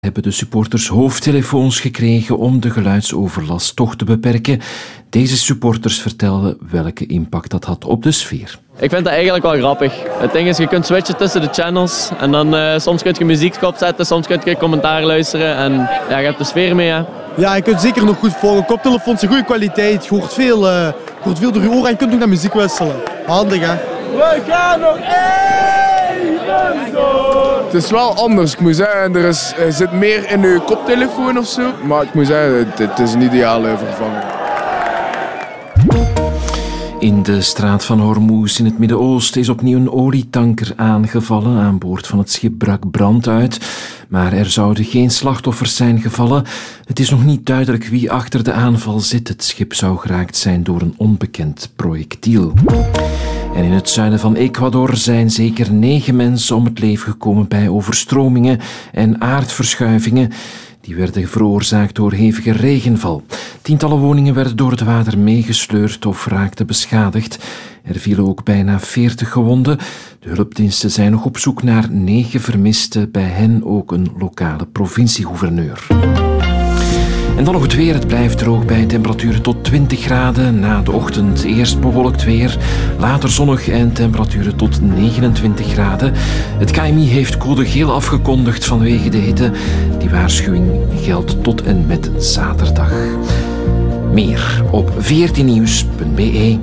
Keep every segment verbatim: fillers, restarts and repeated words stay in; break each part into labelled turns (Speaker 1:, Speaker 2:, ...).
Speaker 1: hebben de supporters hoofdtelefoons gekregen om de geluidsoverlast toch te beperken. Deze supporters vertelden welke impact dat had op de sfeer.
Speaker 2: Ik vind dat eigenlijk wel grappig. Het ding is, je kunt switchen tussen de channels en dan uh, soms kun je muziek opzetten, soms kun je commentaar luisteren en ja, je hebt de sfeer mee. Hè.
Speaker 3: Ja, je kunt zeker nog goed volgen. Koptelefoons zijn goede kwaliteit, je hoort veel, uh, je hoort veel door je oren en je kunt ook naar muziek wisselen. Handig, hè?
Speaker 4: We gaan nog even door. Het is wel anders. Ik moet zeggen, er, is, er zit meer in je koptelefoon of zo. Maar ik moet zeggen, het, het is een ideale vervanging.
Speaker 1: In de straat van Hormuz in het Midden-Oosten is opnieuw een olietanker aangevallen. Aan boord van het schip brak brand uit, maar er zouden geen slachtoffers zijn gevallen. Het is nog niet duidelijk wie achter de aanval zit. Het schip zou geraakt zijn door een onbekend projectiel. En in het zuiden van Ecuador zijn zeker negen mensen om het leven gekomen bij overstromingen en aardverschuivingen. Die werden veroorzaakt door hevige regenval. Tientallen woningen werden door het water meegesleurd of raakten beschadigd. Er vielen ook bijna veertig gewonden. De hulpdiensten zijn nog op zoek naar negen vermisten, bij hen ook een lokale provinciegouverneur. En dan nog het weer. Het blijft droog bij temperaturen tot twintig graden. Na de ochtend eerst bewolkt weer, later zonnig en temperaturen tot negenentwintig graden. Het K M I heeft code geel afgekondigd vanwege de hitte. Die waarschuwing geldt tot en met zaterdag. Meer op veertien nieuws punt b e.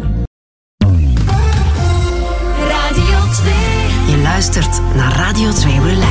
Speaker 5: Radio twee. Je luistert naar Radio twee Relax.